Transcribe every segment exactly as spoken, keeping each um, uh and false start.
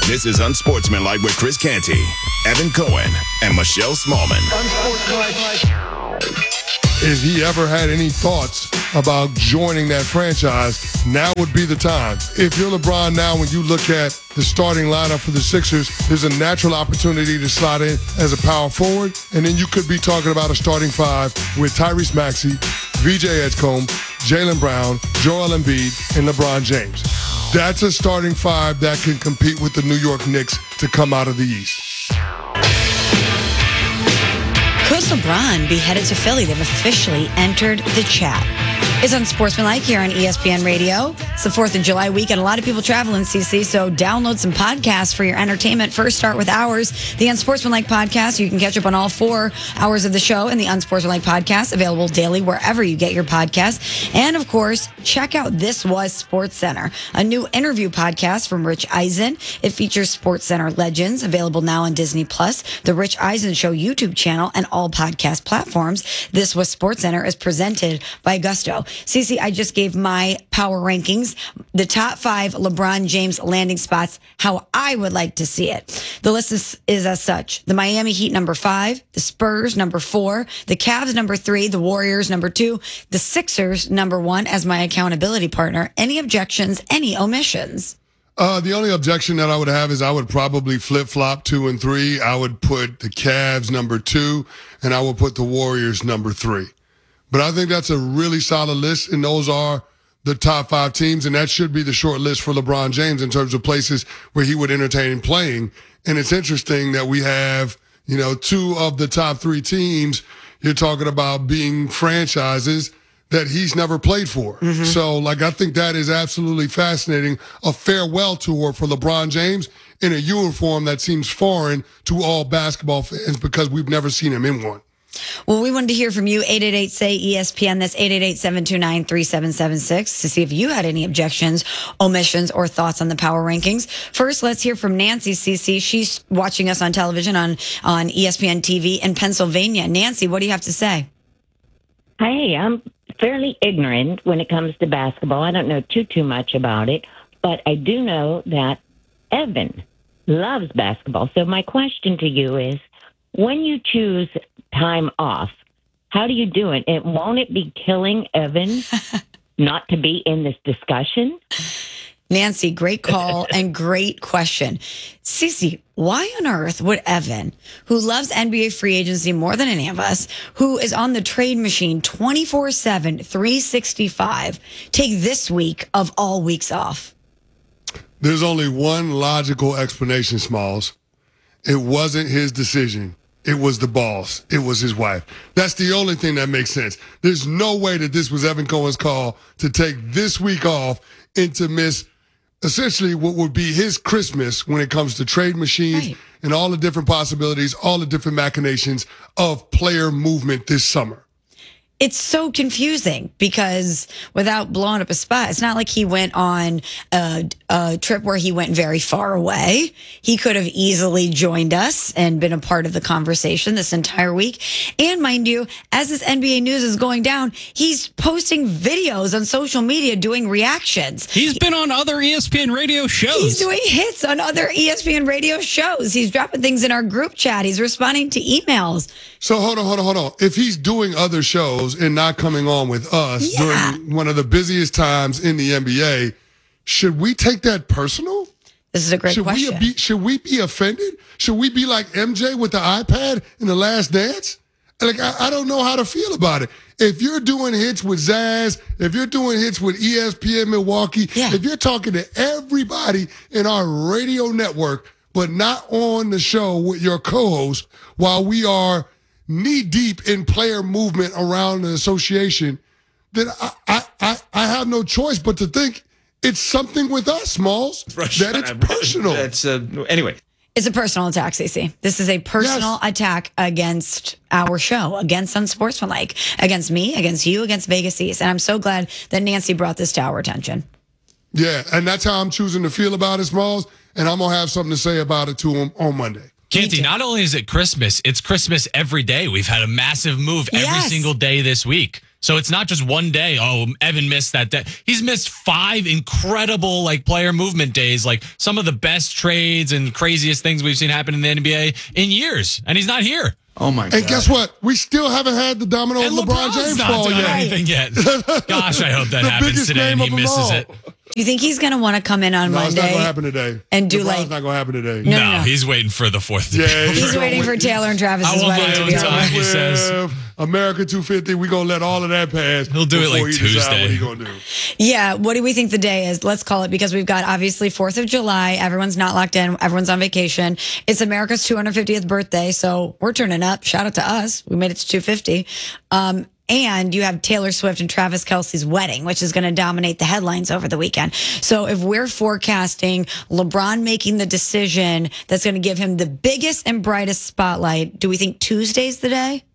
This is Unsportsmanlike with Chris Canty, Evan Cohen, and Michelle Smallman. If he ever had any thoughts about joining that franchise, now would be the time. If you're LeBron now, when you look at the starting lineup for the Sixers, there's a natural opportunity to slot in as a power forward, and then you could be talking about a starting five with Tyrese Maxey, V J Edgecombe, Jaylen Brown, Joel Embiid, and LeBron James. That's a starting five that can compete with the New York Knicks to come out of the East. Could LeBron be headed to Philly? They've officially entered the chat. It's Unsportsmanlike here on E S P N Radio. It's the fourth of July weekend. A lot of people traveling, C C, so download some podcasts for your entertainment. First, start with ours, the Unsportsmanlike podcast. You can catch up on all four hours of the show in the Unsportsmanlike podcast, available daily wherever you get your podcasts. And, of course, check out This Was Sports Center, a new interview podcast from Rich Eisen. It features Sports Center legends, available now on Disney Plus, the Rich Eisen Show YouTube channel, and all podcast platforms. This Was Sports Center is presented by Gusto. Cece, I just gave my power rankings, the top five LeBron James landing spots, how I would like to see it. The list is, is as such. The Miami Heat, number five. The Spurs, number four. The Cavs, number three. The Warriors, number two. The Sixers, number one, as my accountability partner. Any objections? Any omissions? Uh, the only objection that I would have is I would probably flip-flop two and three. I would put the Cavs number two, and I would put the Warriors number three. But I think that's a really solid list, and those are the top five teams, and that should be the short list for LeBron James in terms of places where he would entertain playing. And it's interesting that we have, you know, two of the top three teams you're talking about being franchises that he's never played for. Mm-hmm. So, like, I think that is absolutely fascinating. A farewell tour for LeBron James in a uniform that seems foreign to all basketball fans because we've never seen him in one. Well, we wanted to hear from you, eight eight eight, S A Y, E S P N. That's eight eight eight, seven two nine, three seven seven six to see if you had any objections, omissions, or thoughts on the power rankings. First, let's hear from Nancy, C C. She's watching us on television on, on E S P N T V in Pennsylvania. Nancy, what do you have to say? Hey, I'm fairly ignorant when it comes to basketball. I don't know too, too much about it, but I do know that Evan loves basketball. So my question to you is, when you choose time off, how do you do it? it won't it be killing Evan not to be in this discussion? Nancy, great call and great question. Cece, why on earth would Evan, who loves N B A free agency more than any of us, who is on the trade machine twenty-four seven, three sixty-five, take this week of all weeks off? There's only one logical explanation, Smalls. It wasn't his decision. It was the boss. It was his wife. That's the only thing that makes sense. There's no way that this was Evan Cohen's call to take this week off and to miss essentially what would be his Christmas when it comes to trade machines right. and all the different possibilities, all the different machinations of player movement this summer. It's so confusing because without blowing up a spot, it's not like he went on a, a trip where he went very far away. He could have easily joined us and been a part of the conversation this entire week. And mind you, as this N B A news is going down, he's posting videos on social media doing reactions. He's been on other E S P N radio shows. He's doing hits on other E S P N radio shows. He's dropping things in our group chat. He's responding to emails. So hold on, hold on, hold on. If he's doing other shows and not coming on with us yeah. during one of the busiest times in the N B A, should we take that personal? This is a great should question. We be, should we be offended? Should we be like M J with the iPad in The Last Dance? Like, I, I don't know how to feel about it. If you're doing hits with Zaz, if you're doing hits with E S P N Milwaukee, yeah. if you're talking to everybody in our radio network, but not on the show with your co-host while we are knee-deep in player movement around the association, then I, I, I, I have no choice but to think it's something with us, Smalls, that it's personal. That's, uh, anyway. It's a personal attack, Cece. This is a personal yes. attack against our show, against Unsportsmanlike, against me, against you, against Vegas East. And I'm so glad that Nancy brought this to our attention. Yeah, and that's how I'm choosing to feel about it, Smalls, and I'm going to have something to say about it to him on Monday. Canty, not only is it Christmas, it's Christmas every day. We've had a massive move every yes. single day this week. So it's not just one day. Oh, Evan missed that day. He's missed five incredible like player movement days, like some of the best trades and craziest things we've seen happen in the N B A in years, and he's not here. Oh my God! And guess what? We still haven't had the domino of And LeBron LeBron's James not fall doing yet. anything yet. Gosh, I hope that The happens biggest today and name he of them misses all. it. Do you think he's going to want to come in on No, it's Monday not going to happen today. and do LeBron's like? not going to happen today. No, No, no, no. he's waiting for the fourth. Yeah, He's gonna waiting for wait. Taylor and Travis's I want wedding my to own be time. over. He says. With America two fifty, we're going to let all of that pass. He'll do it before like he decide Tuesday. What he going to do. Yeah, what do we think the day is? Let's call it, because we've got obviously fourth of July. Everyone's not locked in. Everyone's on vacation. It's America's two hundred fiftieth birthday, so we're turning up. Shout out to us. We made it to two fifty. Um, and you have Taylor Swift and Travis Kelce's wedding, which is going to dominate the headlines over the weekend. So if we're forecasting LeBron making the decision that's going to give him the biggest and brightest spotlight, do we think Tuesday's the day?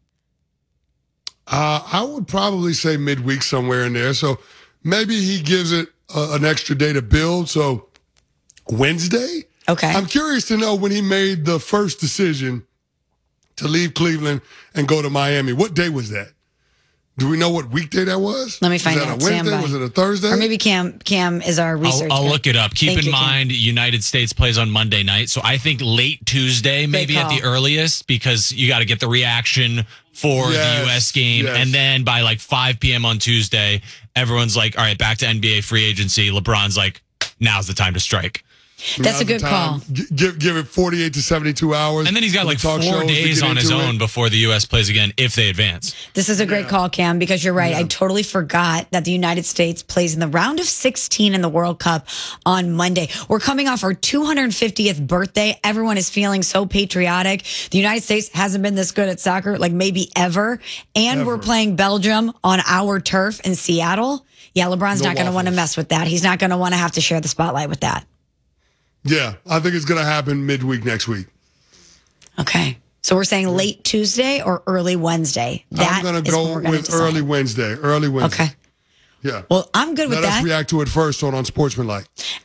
Uh, I would probably say midweek somewhere in there. So maybe he gives it uh, an extra day to build. So Wednesday? Okay. I'm curious to know when he made the first decision to leave Cleveland and go to Miami. What day was that? Do we know what weekday that was? Let me find was that out. a Wednesday? Stand by. Was it a Thursday? Or maybe Cam Cam is our research I'll, I'll guy. look it up. Keep Thank in you, Cam. mind, United States plays on Monday night. So I think late Tuesday, maybe at call. the earliest, because you got to get the reaction for Yes, the U S game. yes. And then by like five p.m. on Tuesday, everyone's like, all right, back to N B A free agency. LeBron's like, now's the time to strike. That's Now's a the good time. call. G- Give, give it forty-eight to seventy-two hours. And then he's got for like the talk four shows to days get on his into own it. before the U S plays again if they advance. This is a great call, Cam, because you're right. I totally forgot that the United States plays in the round of sixteen in the World Cup on Monday. We're coming off our two hundred fiftieth birthday. Everyone is feeling so patriotic. The United States hasn't been this good at soccer, like maybe ever. And Ever. we're playing Belgium on our turf in Seattle. Yeah, LeBron's No not going to want to waffles. mess with that. He's not going to want to have to share the spotlight with that. Yeah, I think it's going to happen midweek next week. Okay. So we're saying late Tuesday or early Wednesday. That I'm going to is when go we're gonna with decide. early Wednesday. Early Wednesday. Okay. Yeah. Well, I'm good with Let us that. react to it first on Unsportsmanlike.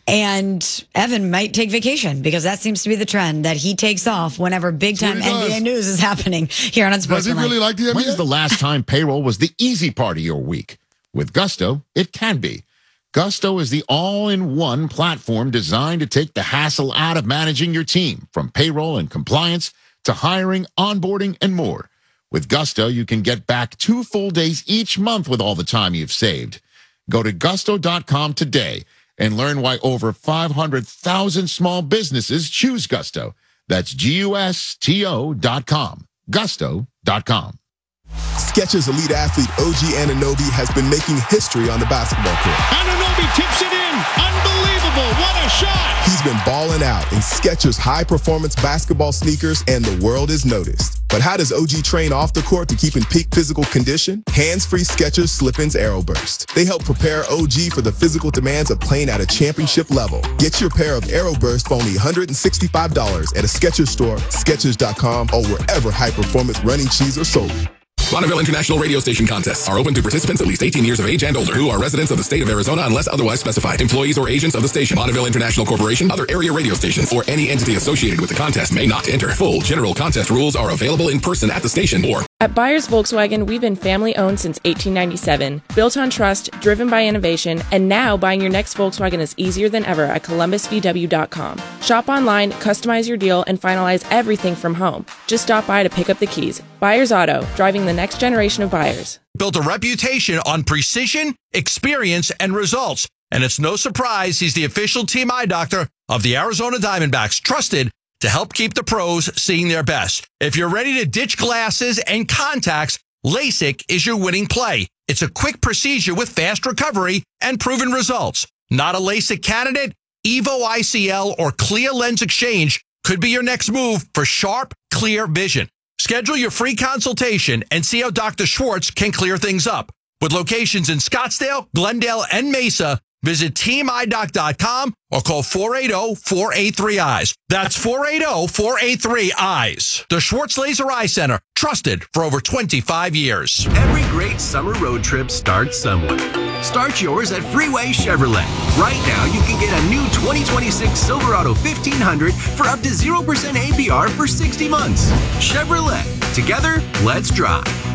And Evan might take vacation because that seems to be the trend that he takes off whenever big time That's what he N B A does. news is happening here on Does he Unsportsmanlike. really like the N B A? When's the last time payroll was the easy part of your week? With Gusto, it can be. Gusto is the all-in-one platform designed to take the hassle out of managing your team, from payroll and compliance to hiring, onboarding, and more. With Gusto, you can get back two full days each month with all the time you've saved. Go to gusto dot com today and learn why over five hundred thousand small businesses choose Gusto. That's G U S T O dot com. gusto dot com. Skechers elite athlete O G Anunoby has been making history on the basketball court. Anunoby tips it in. Unbelievable. What a shot. He's been balling out in Skechers high-performance basketball sneakers, and the world is noticed. But how does O G train off the court to keep in peak physical condition? Hands-free Skechers Slip-ins Aeroburst. They help prepare O G for the physical demands of playing at a championship level. Get your pair of Aeroburst for only one hundred sixty-five dollars at a Skechers store, Skechers dot com, or wherever high-performance running shoes are sold. Bonneville International Radio Station contests are open to participants at least eighteen years of age and older who are residents of the state of Arizona unless otherwise specified. Employees or agents of the station, Bonneville International Corporation, other area radio stations, or any entity associated with the contest may not enter. Full general contest rules are available in person at the station or At Byers Volkswagen, we've been family-owned since eighteen ninety-seven, built on trust, driven by innovation, and now buying your next Volkswagen is easier than ever at columbus v w dot com. Shop online, customize your deal, and finalize everything from home. Just stop by to pick up the keys. Byers Auto, driving the next generation of buyers. Built a reputation on precision, experience, and results. And it's no surprise he's the official team eye doctor of the Arizona Diamondbacks, trusted to help keep the pros seeing their best. If you're ready to ditch glasses and contacts, LASIK is your winning play. It's a quick procedure with fast recovery and proven results. Not a LASIK candidate? Evo I C L or Clear Lens Exchange could be your next move for sharp, clear vision. Schedule your free consultation and see how Doctor Schwartz can clear things up. With locations in Scottsdale, Glendale, and Mesa, visit team eye doc dot com or call four eight zero, four eight three, eyes. That's four eight zero, four eight three, eyes. The Schwartz Laser Eye Center, trusted for over twenty-five years. Every great summer road trip starts somewhere. Start yours at Freeway Chevrolet. Right now, you can get a new twenty twenty-six Silverado fifteen hundred for up to zero percent A P R for sixty months. Chevrolet. Together, let's drive.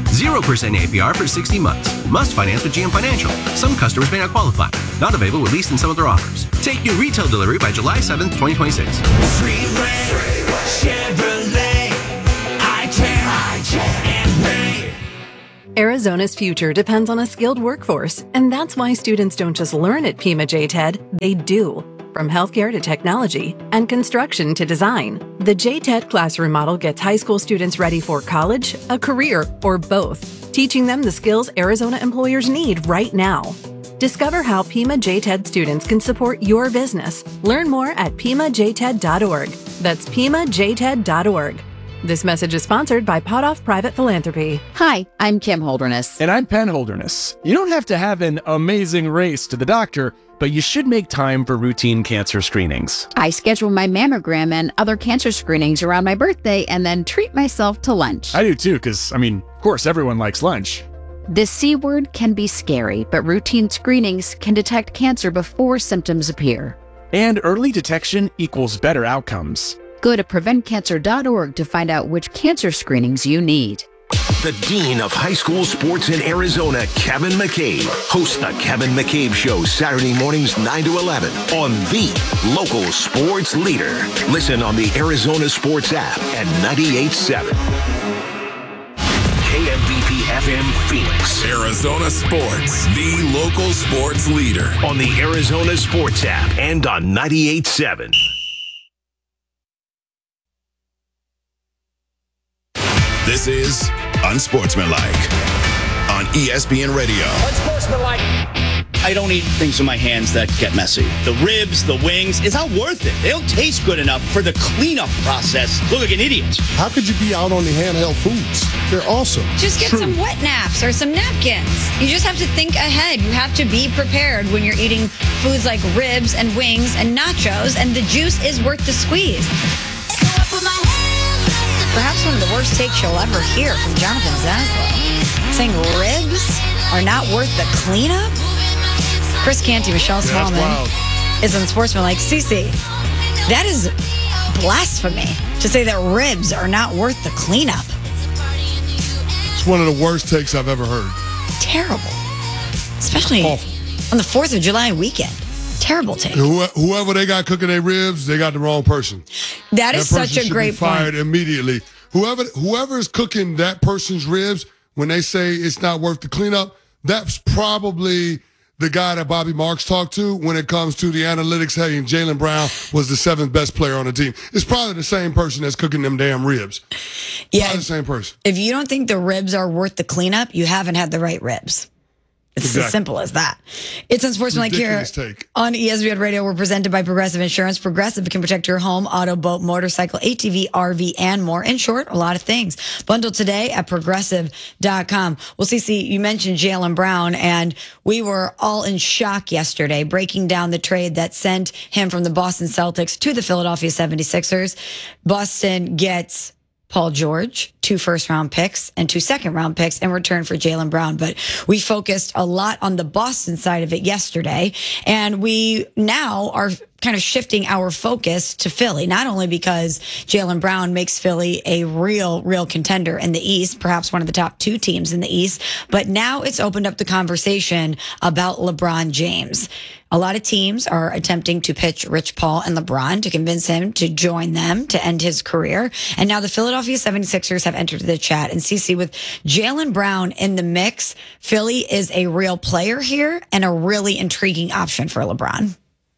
zero percent A P R for sixty months. Must finance with G M Financial. Some customers may not qualify. Not available with lease and some other offers. Take new retail delivery by July seventh, twenty twenty-six. Freeway, Chevrolet, I-ten, I-ten, and Ray. Arizona's future depends on a skilled workforce, and that's why students don't just learn at Pima J TED, they do. From healthcare to technology and construction to design, the J TED classroom model gets high school students ready for college, a career, or both, teaching them the skills Arizona employers need right now. Discover how Pima J TED students can support your business. Learn more at pima j ted dot org. That's pima j ted dot org. This message is sponsored by Potoff Private Philanthropy. Hi, I'm Kim Holderness. And I'm Penn Holderness. You don't have to have an amazing race to the doctor, but you should make time for routine cancer screenings. I schedule my mammogram and other cancer screenings around my birthday and then treat myself to lunch. I do too, because, I mean, of course, everyone likes lunch. The C word can be scary, but routine screenings can detect cancer before symptoms appear. And early detection equals better outcomes. Go to prevent cancer dot org to find out which cancer screenings you need. The Dean of High School Sports in Arizona, Kevin McCabe, hosts the Kevin McCabe Show Saturday mornings nine to eleven on the local sports leader. Listen on the Arizona Sports app at ninety-eight point seven. K M V P F M Phoenix. Arizona Sports, the local sports leader. On the Arizona Sports app and on ninety-eight point seven. This is Unsportsmanlike on E S P N Radio. Unsportsmanlike. I don't eat things with my hands that get messy. The ribs, the wings, it's not worth it. They don't taste good enough for the cleanup process. Look like an idiot. How could you be out on the handheld foods? They're awesome. Just get True. some wet naps or some napkins. You just have to think ahead. You have to be prepared when you're eating foods like ribs and wings and nachos, and the juice is worth the squeeze. Perhaps one of the worst takes you'll ever hear from Jonathan Zaslow, saying ribs are not worth the cleanup. Chris Canty, Michelle Smallman yeah, is Unsportsmanlike. Cece, that is blasphemy to say that ribs are not worth the cleanup. It's one of the worst takes I've ever heard. Terrible. Especially Awful. on the fourth of July weekend. Terrible take. Who, whoever they got cooking their ribs, they got the wrong person. That is that such a should great be fired point. immediately. Whoever whoever is cooking that person's ribs, when they say it's not worth the cleanup, that's probably the guy that Bobby Marks talked to when it comes to the analytics saying Jaylen Brown was the seventh best player on the team. It's probably the same person that's cooking them damn ribs. Yeah, probably the same person. If you don't think the ribs are worth the cleanup, you haven't had the right ribs. It's exactly. as simple as that. It's Unsportsmanlike here take. on E S P N Radio. We're presented by Progressive Insurance. Progressive can protect your home, auto, boat, motorcycle, A T V, R V, and more. In short, a lot of things. Bundle today at progressive dot com. Well, Cece, you mentioned Jaylen Brown, and we were all in shock yesterday breaking down the trade that sent him from the Boston Celtics to the Philadelphia seventy-sixers. Boston gets Paul George, two first-round picks and two second-round picks in return for Jaylen Brown. But we focused a lot on the Boston side of it yesterday, and we now are kind of shifting our focus to Philly, not only because Jaylen Brown makes Philly a real, real contender in the East, perhaps one of the top two teams in the East, but now it's opened up the conversation about LeBron James. A lot of teams are attempting to pitch Rich Paul and LeBron to convince him to join them to end his career. And now the Philadelphia seventy-sixers have entered the chat. And Cece, with Jaylen Brown in the mix, Philly is a real player here and a really intriguing option for LeBron.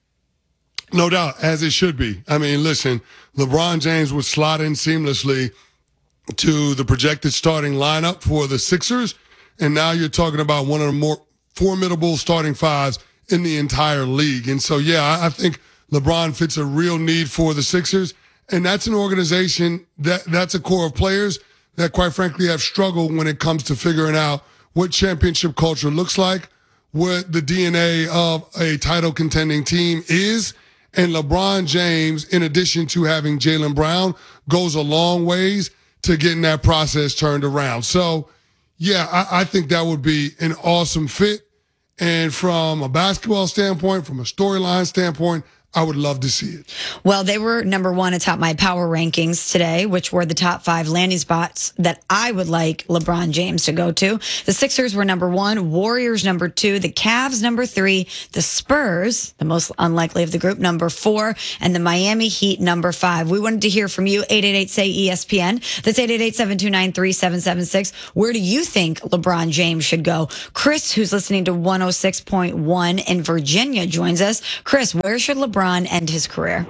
No doubt, as it should be. I mean, listen, LeBron James would slot in seamlessly to the projected starting lineup for the Sixers. And now you're talking about one of the more formidable starting fives in the entire league. And so, yeah, I think LeBron fits a real need for the Sixers. And that's an organization that that's a core of players that, quite frankly, have struggled when it comes to figuring out what championship culture looks like, what the D N A of a title contending team is. And LeBron James, in addition to having Jaylen Brown, goes a long ways to getting that process turned around. So, yeah, I, I think that would be an awesome fit. And from a basketball standpoint, from a storyline standpoint, I would love to see it. Well, they were number one atop my power rankings today, which were the top five landing spots that I would like LeBron James to go to. The Sixers were number one, Warriors number two, the Cavs number three, the Spurs, the most unlikely of the group, number four, and the Miami Heat number five. We wanted to hear from you, eight eight eight, S A Y, E S P N. That's eight eight eight, seven two nine, three seven seven six. Where do you think LeBron James should go? Chris, who's listening to one oh six point one in Virginia, joins us. Chris, where should LeBron end his career?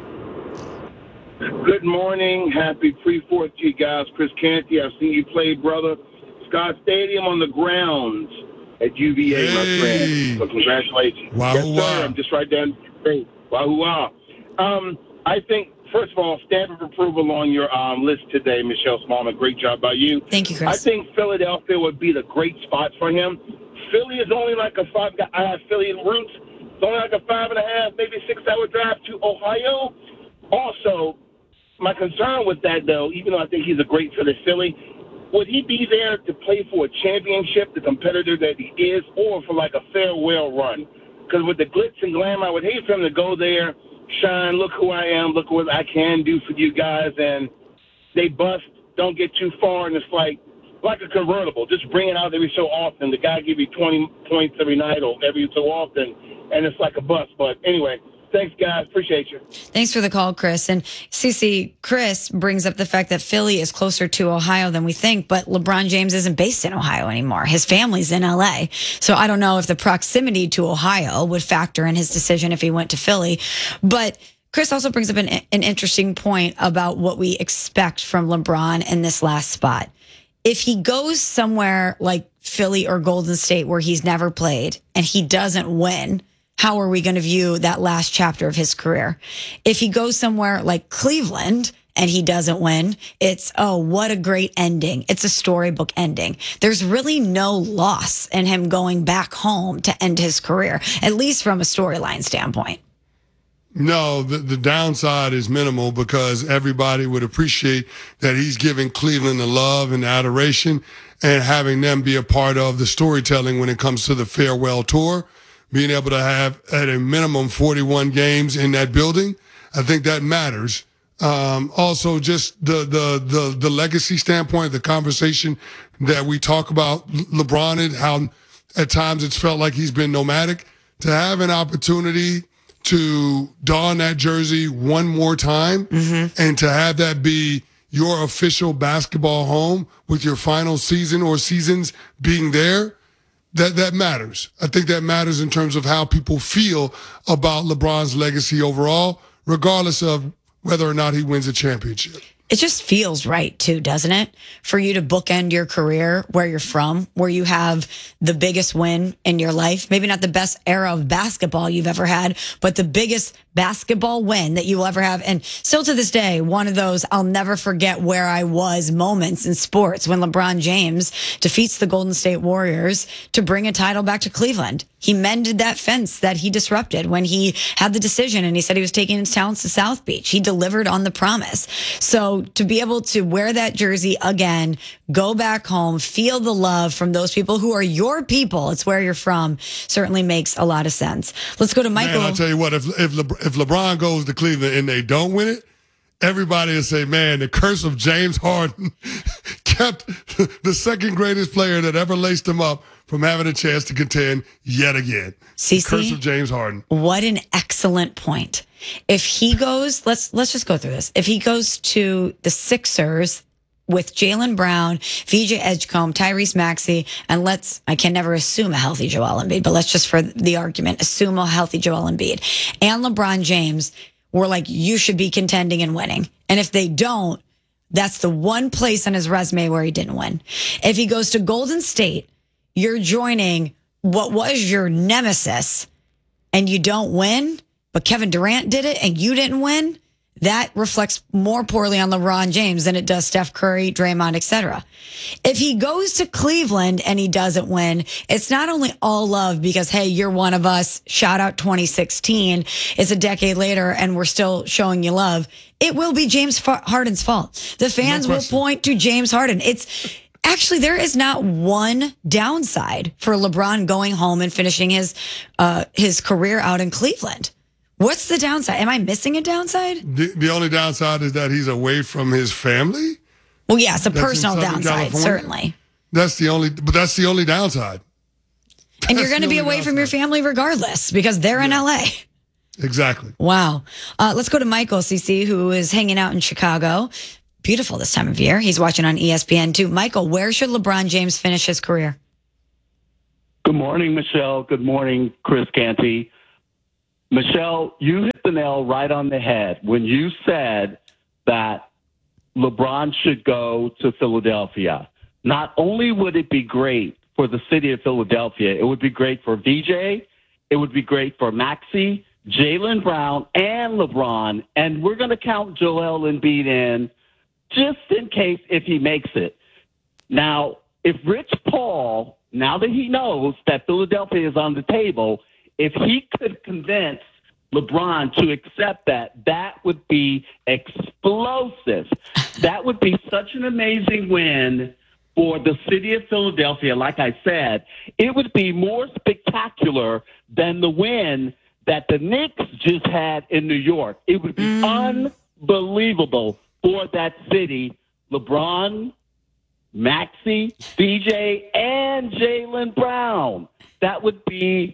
Good morning. Happy pre-fourth to you guys. Chris Canty, I've seen you play, brother. Scott Stadium on the grounds at U V A, hey. my friend. So congratulations. Wow, yes, wow. sir. I'm just right down the street. Wow, wow. Um, I think, first of all, stamp of approval on your um, list today, Michelle Smallman. Great job by you. Thank you, Chris. I think Philadelphia would be the great spot for him. Philly is only like a five. I have Philly roots. It's only like a five and a half, maybe six-hour drive to Ohio. Also, my concern with that, though, even though I think he's a great fit at Philly, would he be there to play for a championship, the competitor that he is, or for like a farewell run? Because with the glitz and glam, I would hate for him to go there, shine, look who I am, look what I can do for you guys, and they bust, don't get too far, and it's like like a convertible. Just bring it out every so often. The guy give you twenty points every night or every so often, and it's like a bust. But anyway, thanks, guys. Appreciate you. Thanks for the call, Chris. And Cece, Chris brings up the fact that Philly is closer to Ohio than we think, but LeBron James isn't based in Ohio anymore. His family's in L A. So I don't know if the proximity to Ohio would factor in his decision if he went to Philly. But Chris also brings up an, an interesting point about what we expect from LeBron in this last spot. If he goes somewhere like Philly or Golden State where he's never played and he doesn't win, how are we going to view that last chapter of his career? If he goes somewhere like Cleveland and he doesn't win, it's, oh, what a great ending. It's a storybook ending. There's really no loss in him going back home to end his career, at least from a storyline standpoint. No, the, the downside is minimal because everybody would appreciate that he's giving Cleveland the love and the adoration and having them be a part of the storytelling when it comes to the farewell tour. Being able to have at a minimum forty-one games in that building, I think that matters. Um, also, just the, the the the legacy standpoint, the conversation that we talk about LeBron and how at times it's felt like he's been nomadic. To have an opportunity to don that jersey one more time mm-hmm. and to have that be your official basketball home with your final season or seasons being there, that that matters. I think that matters in terms of how people feel about LeBron's legacy overall, regardless of whether or not he wins a championship. It just feels right, too, doesn't it? For you to bookend your career where you're from, where you have the biggest win in your life. Maybe not the best era of basketball you've ever had, but the biggest basketball win that you will ever have. And still to this day, one of those I'll never forget where I was moments in sports when LeBron James defeats the Golden State Warriors to bring a title back to Cleveland. He mended that fence that he disrupted when he had the decision and he said he was taking his talents to South Beach. He delivered on the promise. So to be able to wear that jersey again, go back home, feel the love from those people who are your people, it's where you're from, certainly makes a lot of sense. Let's go to Michael. Man, I'll tell you what, if, if, Le, if LeBron goes to Cleveland and they don't win it, everybody will say, man, the curse of James Harden kept the second greatest player that ever laced him up from having a chance to contend yet again. Cece, the curse of James Harden. What an excellent point. If he goes, let's let's just go through this. If he goes to the Sixers with Jaylen Brown, V J Edgecombe, Tyrese Maxey, and let's, I can never assume a healthy Joel Embiid, but let's just for the argument, assume a healthy Joel Embiid and LeBron James, we're like, you should be contending and winning. And if they don't, that's the one place on his resume where he didn't win. If he goes to Golden State, you're joining what was your nemesis and you don't win, but Kevin Durant did it and you didn't win. That reflects more poorly on LeBron James than it does Steph Curry, Draymond, et cetera. If he goes to Cleveland and he doesn't win, it's not only all love because, hey, you're one of us, shout out twenty sixteen, it's a decade later and we're still showing you love. It will be James Harden's fault. The fans No will point to James Harden. It's actually, there is not one downside for LeBron going home and finishing his uh, his career out in Cleveland. What's the downside? Am I missing a downside? The, the only downside is that he's away from his family. Well, yes, a That's in personal Southern downside, California. certainly. That's the only, but that's the only downside. And you're That's going to the be only away from your family regardless because they're in L A. Exactly. Wow. Uh, let's go to Michael, C C, who is hanging out in Chicago. Beautiful this time of year. He's watching on E S P N too. Michael, where should LeBron James finish his career? Good morning, Michelle. Good morning, Chris Canty. Michelle, you hit the nail right on the head when you said that LeBron should go to Philadelphia. Not only would it be great for the city of Philadelphia, it would be great for V J, it would be great for Maxey, Jaylen Brown, and LeBron. And we're going to count Joel Embiid in just in case if he makes it. Now, if Rich Paul, now that he knows that Philadelphia is on the table, if he could convince LeBron to accept that, that would be explosive. That would be such an amazing win for the city of Philadelphia. Like I said, it would be more spectacular than the win that the Knicks just had in New York. It would be mm. unbelievable for that city. LeBron, Maxey, B J, and Jaylen Brown. That would be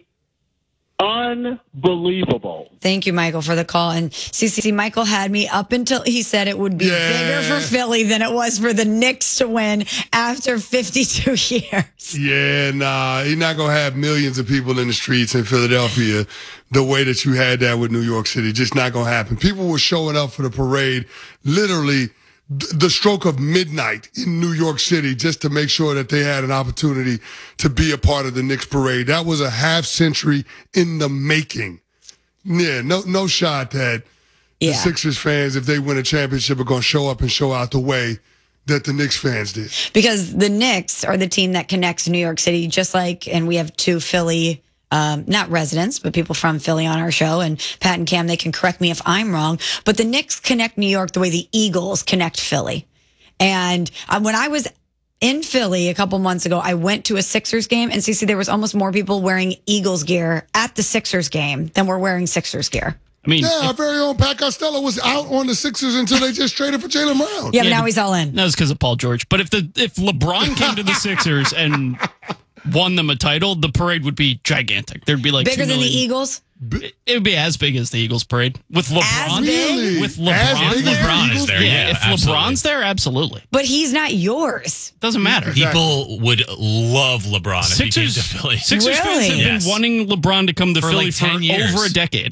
unbelievable. Thank you, Michael, for the call. And C C, Michael had me up until he said it would be Yeah. bigger for Philly than it was for the Knicks to win after fifty-two years. Yeah, nah, he's not going to have millions of people in the streets in Philadelphia the way that you had that with New York City. Just not going to happen. People were showing up for the parade literally th- the stroke of midnight in New York City just to make sure that they had an opportunity to be a part of the Knicks parade. That was a half century in the making. Yeah, no, no shot that Yeah. the Sixers fans, if they win a championship, are going to show up and show out the way that the Knicks fans did. Because the Knicks are the team that connects New York City, just like, and we have two Philly, um, not residents, but people from Philly on our show. And Pat and Cam, they can correct me if I'm wrong. But the Knicks connect New York the way the Eagles connect Philly. And uh, when I was in Philly a couple months ago, I went to a Sixers game, and Cece, there was almost more people wearing Eagles gear at the Sixers game than were wearing Sixers gear. I mean, yeah, our very own Pat Costello was out on the Sixers until they just traded for Jaylen Brown. Yeah, but now he's all in. That was because of Paul George. But if the if LeBron came to the Sixers and won them a title, the parade would be gigantic. There'd be like Bigger two than the million. Eagles? It it would be as big as the Eagles parade with LeBron. big? With As LeBron big as there, the LeBron is there, yeah, if absolutely. LeBron's there, absolutely But he's not yours. doesn't matter. People would love LeBron if he came Sixers, to Philly. Sixers fans Really? have Yes. been wanting LeBron to come to For Philly like for ten years. over a decade.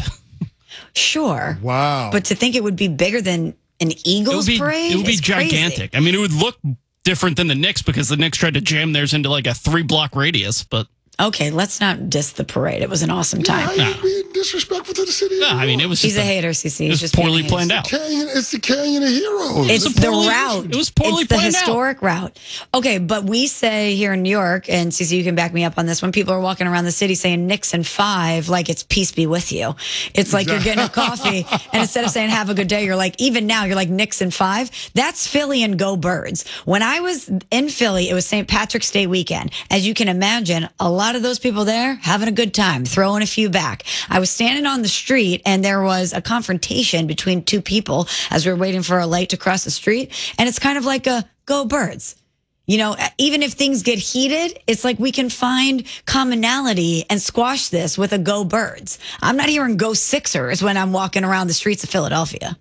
Sure. Wow. But to think it would be bigger than an It would Eagles be parade? it would be is crazy. gigantic. I mean, it would look different than the Knicks because the Knicks tried to jam theirs into like a three block radius, but. Okay, let's not diss the parade. It was an awesome time. How you being disrespectful to the city? No, I mean, it was He's just a hater, C C. It He's was just poorly being a planned hater. out. Canyon, it's the Canyon of Heroes. It's It was the poorly- route. it was poorly It's the planned out. historic route. Okay, but we say here in New York, and C C, you can back me up on this, when people are walking around the city saying Knicks and five, like it's peace be with you. It's like you're getting a coffee, and instead of saying have a good day, you're like, even now, you're like Knicks and five. That's Philly and go Birds. When I was in Philly, it was Saint Patrick's Day weekend. As you can imagine, a lot of those people there having a good time. Throwing a few back. I was standing on the street and there was a confrontation between two people as we were waiting for a light to cross the street. And it's kind of like a go Birds. You know, even if things get heated, it's like we can find commonality and squash this with a go Birds. I'm not hearing go Sixers when I'm walking around the streets of Philadelphia.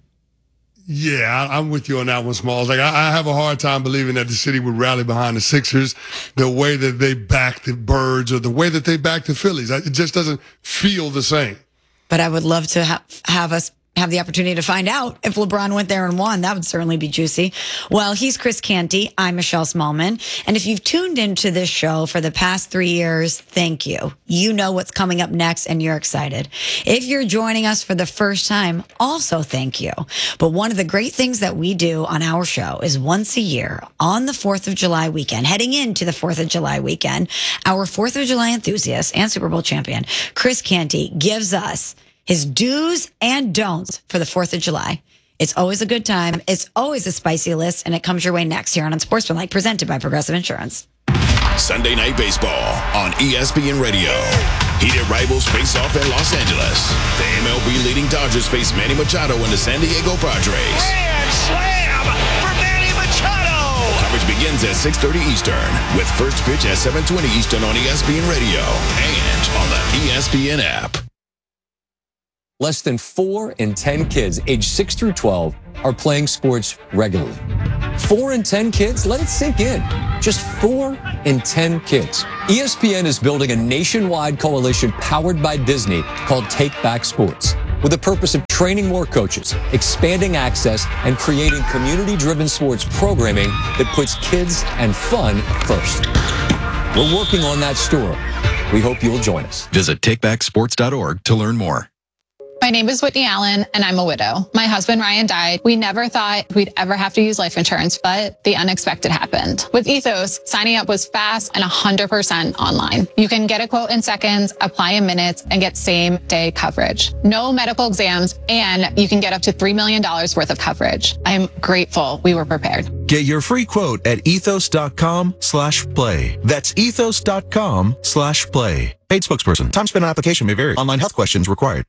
Yeah, I, I'm with you on that one, Smalls. Like, I, I have a hard time believing that the city would rally behind the Sixers the way that they back the Birds or the way that they back the Phillies. It just doesn't feel the same. But I would love to ha- have us have the opportunity to find out if LeBron went there and won. That would certainly be juicy. Well, he's Chris Canty. I'm Michelle Smallman. And if you've tuned into this show for the past three years, thank you. You know what's coming up next and you're excited. If you're joining us for the first time, also thank you. But one of the great things that we do on our show is once a year on the fourth of July weekend, heading into the fourth of July weekend, our fourth of July enthusiast and Super Bowl champion, Chris Canty, gives us his do's and don'ts for the fourth of July. It's always a good time. It's always a spicy list, and it comes your way next here on Unsportsmanlike, presented by Progressive Insurance. Sunday Night Baseball on E S P N Radio. Heated rivals face off in Los Angeles. The M L B leading Dodgers face Manny Machado and the San Diego Padres. Grand slam for Manny Machado. Coverage begins at six thirty Eastern with first pitch at seven twenty Eastern on E S P N Radio and on the E S P N app. Less than four in ten kids aged six through twelve are playing sports regularly. Four in ten kids? Let it sink in. Just four in ten kids. E S P N is building a nationwide coalition powered by Disney called Take Back Sports, with the purpose of training more coaches, expanding access, and creating community-driven sports programming that puts kids and fun first. We're working on that story. We hope you'll join us. Visit take back sports dot org to learn more. My name is Whitney Allen, and I'm a widow. My husband, Ryan, died. We never thought we'd ever have to use life insurance, but the unexpected happened. With Ethos, signing up was fast and one hundred percent online. You can get a quote in seconds, apply in minutes, and get same-day coverage. No medical exams, and you can get up to three million dollars worth of coverage. I'm grateful we were prepared. Get your free quote at ethos.com slash play. That's ethos.com slash play. Paid spokesperson. Time spent on application may vary. Online health questions required.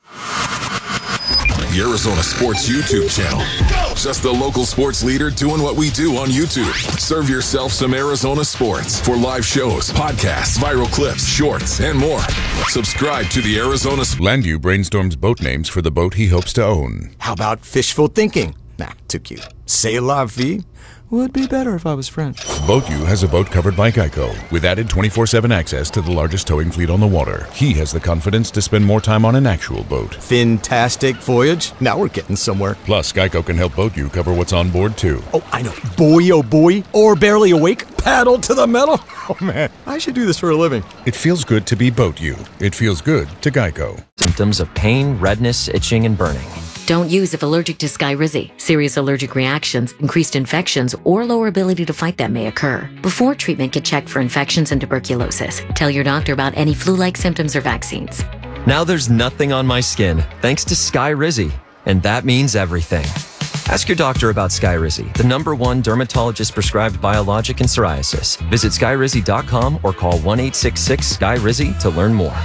The Arizona Sports YouTube channel. Just the local sports leader doing what we do on YouTube. Serve yourself some Arizona sports for live shows, podcasts, viral clips, shorts, and more. Subscribe to the Arizona. Landview brainstorms boat names for the boat he hopes to own. How about fishful thinking? Nah, too cute. C'est la vie? Would be better if I was French. BoatU has a boat covered by Geico with added twenty-four seven access to the largest towing fleet on the water. He has the confidence to spend more time on an actual boat. Fantastic voyage. Now we're getting somewhere. Plus, Geico can help BoatU cover what's on board, too. Oh, I know. Boy, oh boy. Or barely awake. Paddle to the metal. Oh, man. I should do this for a living. It feels good to be BoatU. It feels good to Geico. Symptoms of pain, redness, itching, and burning. Don't use if allergic to Skyrizi. Serious allergic reactions, increased infections, or lower ability to fight them may occur. Before treatment, get checked for infections and tuberculosis. Tell your doctor about any flu-like symptoms or vaccines. Now there's nothing on my skin, thanks to Skyrizi. And that means everything. Ask your doctor about Skyrizi, the number one dermatologist-prescribed biologic in psoriasis. Visit skyrizi dot com or call one eight six six Sky Rizzi to learn more.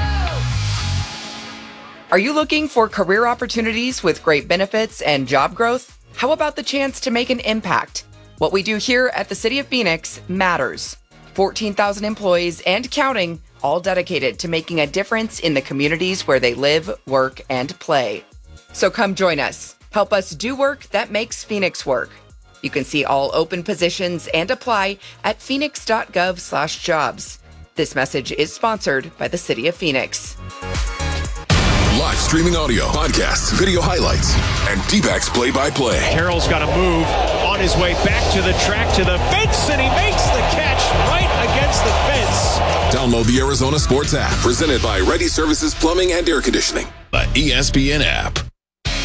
Are you looking for career opportunities with great benefits and job growth? How about the chance to make an impact? What we do here at the City of Phoenix matters. fourteen thousand employees and counting, all dedicated to making a difference in the communities where they live, work, and play. So come join us. Help us do work that makes Phoenix work. You can see all open positions and apply at phoenix.gov slash jobs. This message is sponsored by the City of Phoenix. Live streaming audio, podcasts, video highlights, and D-backs play-by-play. Carroll's got to move on his way back to the track, to the fence, and he makes the catch right against the fence. Download the Arizona Sports app, presented by Ready Services Plumbing and Air Conditioning. The E S P N app.